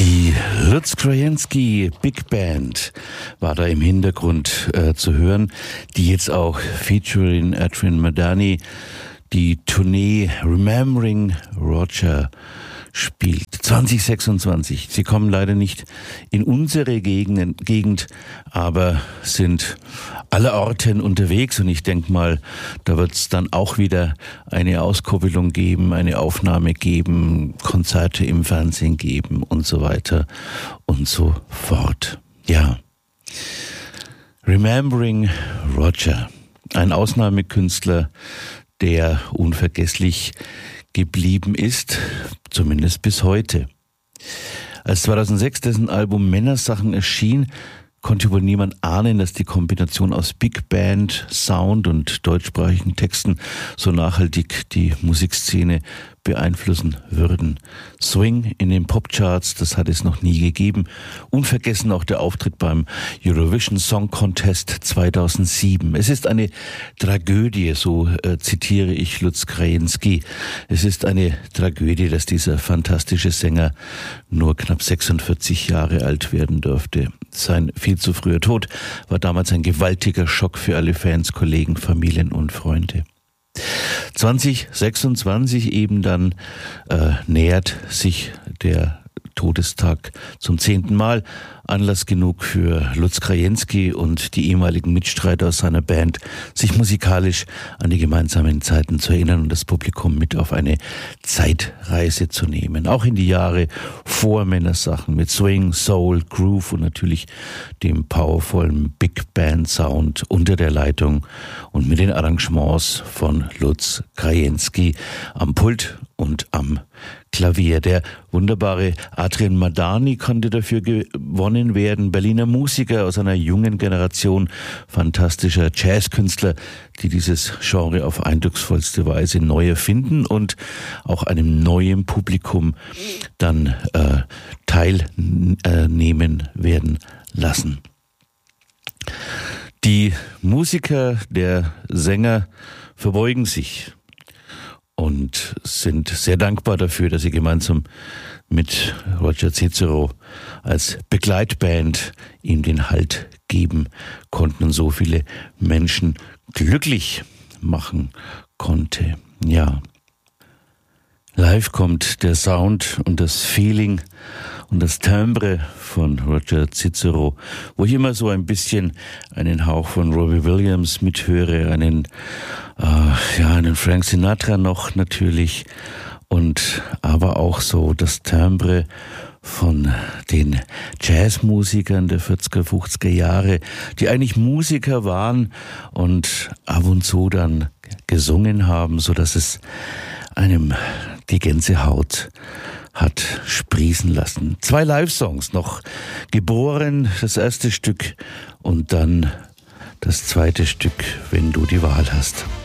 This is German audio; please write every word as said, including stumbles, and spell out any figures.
Die Lutz Krajenski Big Band war da im Hintergrund äh, zu hören, die jetzt auch featuring Adrian Madani die Tournee Remembering Roger spielt. zwanzig sechsundzwanzig. Sie kommen leider nicht in unsere Gegend, Gegend, aber sind allerorten unterwegs und ich denke mal, da wird es dann auch wieder eine Auskoppelung geben, eine Aufnahme geben, Konzerte im Fernsehen geben und so weiter und so fort. Ja. Remembering Roger. Ein Ausnahmekünstler, der unvergesslich geblieben ist, zumindest bis heute. Als zweitausendsechs dessen Album Männersachen erschien, konnte wohl niemand ahnen, dass die Kombination aus Big Band, Sound und deutschsprachigen Texten so nachhaltig die Musikszene beeinflussen würden. Swing in den Popcharts, das hat es noch nie gegeben. Unvergessen auch der Auftritt beim Eurovision Song Contest zweitausendsieben. Es ist eine Tragödie, so äh, zitiere ich Lutz Krajenski. Es ist eine Tragödie, dass dieser fantastische Sänger nur knapp sechsundvierzig Jahre alt werden durfte. Sein viel zu früher Tod war damals ein gewaltiger Schock für alle Fans, Kollegen, Familien und Freunde. zwanzig sechsundzwanzig eben dann äh, nähert sich der Todestag zum zehnten Mal. Anlass genug für Lutz Krajenski und die ehemaligen Mitstreiter aus seiner Band, sich musikalisch an die gemeinsamen Zeiten zu erinnern und das Publikum mit auf eine Zeitreise zu nehmen. Auch in die Jahre vor Männersachen mit Swing, Soul, Groove und natürlich dem powervollen Big Band Sound unter der Leitung und mit den Arrangements von Lutz Krajenski am Pult und am Klavier. Der wunderbare Adrian Madani konnte dafür gewonnen werden. Berliner Musiker aus einer jungen Generation, fantastischer Jazzkünstler, die dieses Genre auf eindrucksvollste Weise neu erfinden und auch einem neuen Publikum dann äh, teilnehmen werden lassen. Die Musiker, der Sänger verbeugen sich und sind sehr dankbar dafür, dass sie gemeinsam mit Roger Cicero als Begleitband ihm den Halt geben konnten und so viele Menschen glücklich machen konnte. Ja. Live kommt der Sound und das Feeling und das Timbre von Roger Cicero, wo ich immer so ein bisschen einen Hauch von Robbie Williams mithöre, einen, äh, ja, einen Frank Sinatra noch natürlich und aber auch so das Timbre von den Jazzmusikern der vierziger, fünfziger Jahre, die eigentlich Musiker waren und ab und zu dann gesungen haben, so dass es einem die Gänsehaut hat sprießen lassen. Zwei Live-Songs noch. Geboren, das erste Stück und dann das zweite Stück, wenn du die Wahl hast.